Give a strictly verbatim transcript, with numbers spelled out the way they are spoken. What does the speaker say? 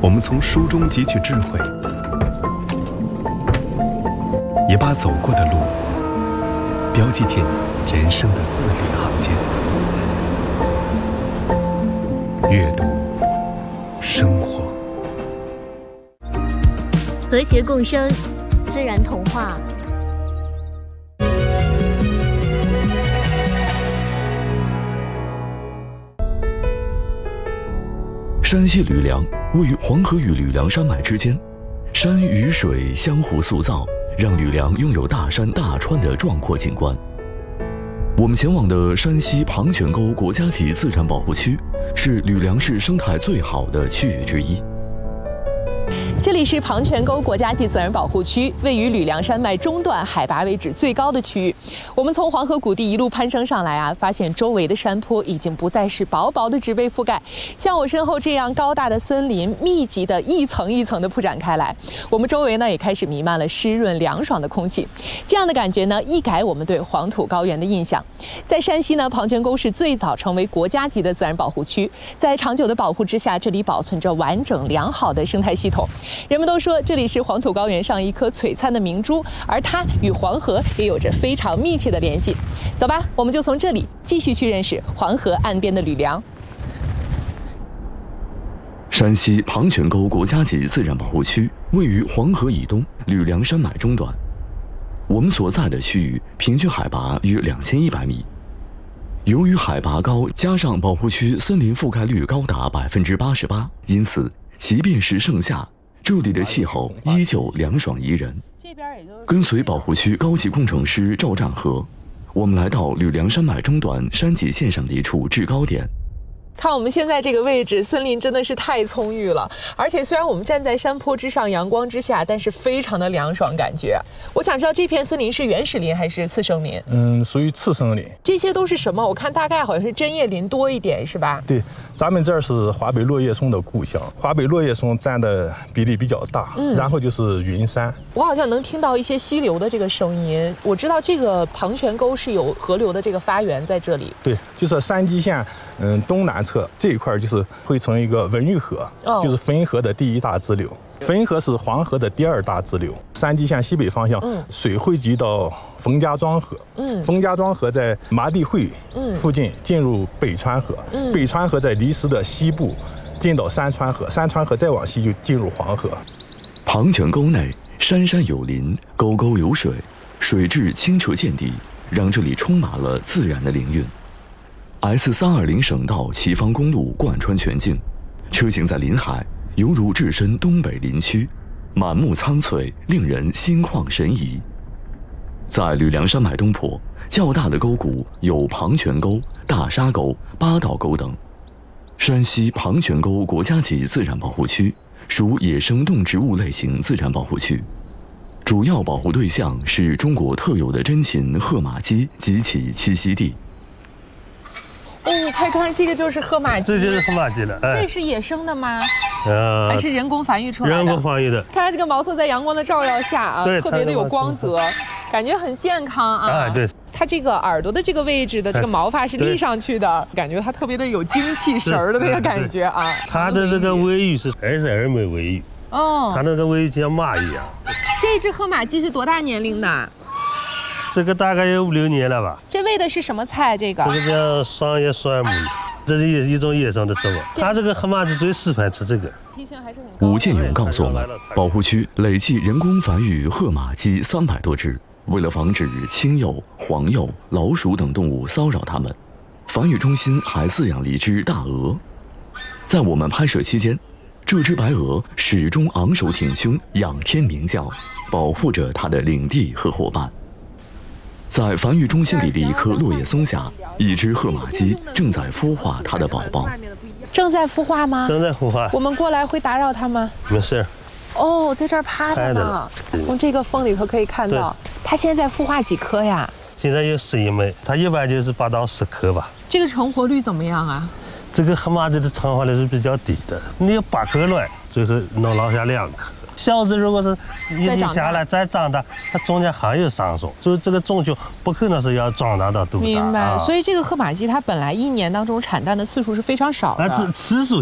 我们从书中汲取智慧，也把走过的路标记进人生的字里行间。阅读，生活， 和谐共生，自然童话。 山西吕梁位于黄河与吕梁山脉之间，山与水相互塑造，让吕梁拥有大山大川的壮阔景观。我们前往的山西庞泉沟国家级自然保护区，是吕梁市生态最好的区域之一。 这里是庞泉沟国家级自然保护区，位于吕梁山脉中段，海拔为止最高的区域。我们从黄河谷地一路攀升上来啊，发现周围的山坡已经不再是薄薄的植被覆盖，像我身后这样高大的森林，密集的一层一层的铺展开来。我们周围呢也开始弥漫了湿润凉爽的空气，这样的感觉呢，一改我们对黄土高原的印象。在山西呢，庞泉沟是最早成为国家级的自然保护区，在长久的保护之下，这里保存着完整良好的生态系统。人们都说这里是黄土高原上一颗璀璨的明珠，而它与黄河也有着非常密切的联系。走吧，我们就从这里继续去认识黄河岸边的吕梁。 山西庞泉沟国家级自然保护区位于黄河以东吕梁山脉中段，我们所在的区域平均海拔约两千一百米。由于海拔高，加上保护区森林覆盖率高达百分之八十八，因此即便是盛夏，这里的气候依旧凉爽宜人。跟随保护区高级工程师赵占和，我们来到吕梁山脉中段山脊线上的一处制高点。 看我们现在这个位置，森林真的是太葱郁了，而且虽然我们站在山坡之上，阳光之下，但是非常的凉爽感觉。我想知道这片森林是原始林还是次生林？ 嗯，属于次生林。 这些都是什么？我看大概好像是针叶林多一点，是吧？ 对，咱们这儿是华北落叶松的故乡，华北落叶松占的比例比较大，嗯，然后就是云杉。 我好像能听到一些溪流的这个声音，我知道这个庞泉沟是有河流的这个发源在这里。 对，就是山脊线，嗯，东南侧这一块就是汇成一个文峪河，哦，就是汾河的第一大支流。汾河是黄河的第二大支流。山脊线西北方向，嗯，水汇集到冯家庄河，嗯，冯家庄河在麻地会附近进入北川河，嗯，北川河在离石的西部进到山川河，山川河再往西就进入黄河。 庞泉沟内山山有林，沟沟有水，水质清澈见底，让这里充满了自然的灵韵。S 三二零省道齐方公路贯穿全境，车行在林海，犹如置身东北林区，满目苍翠，令人心旷神怡。在吕梁山脉东坡，较大的沟谷有庞泉沟、大沙沟、八道沟等。山西庞泉沟国家级自然保护区属野生动植物类型自然保护区，主要保护对象是中国特有的珍禽褐马鸡及其栖息地。 哦，快看，这个就是褐马鸡， 这就是褐马鸡了。 哎，这是野生的吗？ 呃， 还是人工繁育出来的？ 人工繁育的。 看它这个毛色在阳光的照耀下啊，特别的有光泽，感觉很健康啊。 啊，对。 它这个耳朵的这个位置的这个毛发是立上去的，感觉它特别的有精气神儿的那个感觉啊。 它的这个尾羽是二十二枚尾羽，哦，它那个尾羽就像马一样。 这只褐马鸡是多大年龄的？ 这个大概有五六年了吧。 这喂的是什么菜？这个这个叫桑叶酸木，这是一一种野生的植物。它这个河马子最喜欢吃这个。 吴建勇告诉我们，保护区累计人工繁育褐马鸡三百多只，为了防止青鼬、黄鼬、老鼠等动物骚扰它们，繁育中心还饲养了一只大鹅。在我们拍摄期间，这只白鹅始终昂首挺胸，仰天鸣叫，保护着它的领地和伙伴。在繁育中心里的一棵落叶松下，一只褐马鸡正在孵化它的宝宝。 正在孵化吗？ 正在孵化。 我们过来会打扰它吗？ 没事。 哦，在这儿趴着呢，从这个缝里头可以看到。它现在孵化几颗呀？ 现在有十一枚，它一般就是八到十颗吧。 这个成活率怎么样啊？ 这个河马子的成活率是比较低的，你有八颗卵，最后能落下两颗。小子如果是一粒下来再长大，它中间还有上松，所以这个种就不可能是要长大到多大。 明白。啊、所以这个褐马鸡它本来一年当中产蛋的次数是非常少的， 啊，次次数